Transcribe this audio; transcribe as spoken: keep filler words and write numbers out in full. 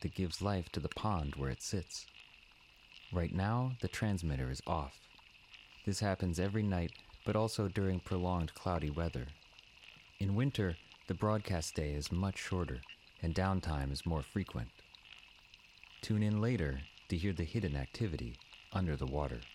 that gives life to the pond where it sits. Right now, the transmitter is off. This happens every night, but also during prolonged cloudy weather. In winter, the broadcast day is much shorter, and downtime is more frequent. Tune in later to hear the hidden activity under the water.